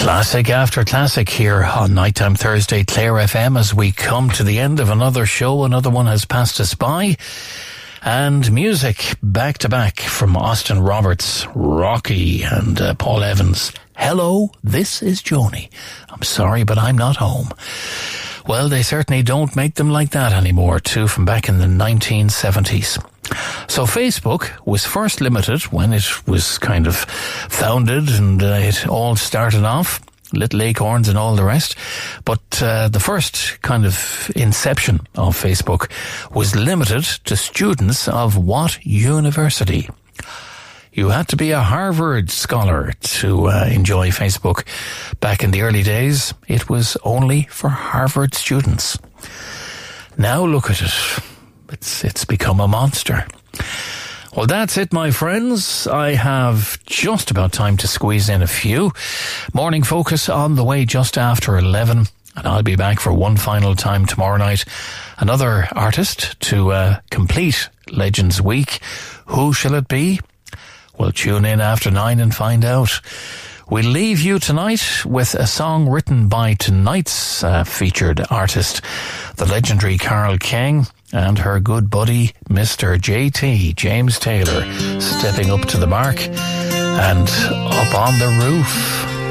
Classic after classic here on Nighttime Thursday, Clare FM, as we come to the end of another show. Another one has passed us by. And music back to back from Austin Roberts, Rocky, and Paul Evans. Hello, this is Joni. I'm sorry, but I'm not home. Well, they certainly don't make them like that anymore, too, from back in the 1970s. So Facebook was first limited when it was kind of founded and it all started off, Little Acorns and all the rest. But the first kind of inception of Facebook was limited to students of what university? You had to be a Harvard scholar to enjoy Facebook. Back in the early days, it was only for Harvard students. Now look at it. It's become a monster. Well, that's it, my friends. I have just about time to squeeze in a few. Morning Focus on the way just after 11. And I'll be back for one final time tomorrow night. Another artist to complete Legends Week. Who shall it be? Well, tune in after 9 and find out. We'll leave you tonight with a song written by tonight's featured artist, the legendary Carole King, and her good buddy, Mr. JT, James Taylor, stepping up to the mark and Up on the Roof.